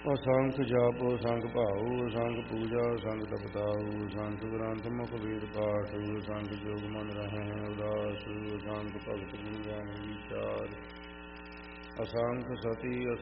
ਅਸੰਖ ਜਪ ਸੰਖ ਭਾਉ ਸੰਖ ਪੂਜਾ ਸੰਖ ਤਪਤਾਉ ਸੰਖ ਗ੍ਰੰਥ ਮੁਖ ਵੇਦ ਪਾਠ ਸੰਖ ਜੋਗ ਮਨ ਰਹੇ ਉਦਾਸ ਸੰਖ ਭਗਤ ਗੁਣ ਗਿਆਨ ਵਿਚਾਰ ਅਸੰਖ ਸਤੀ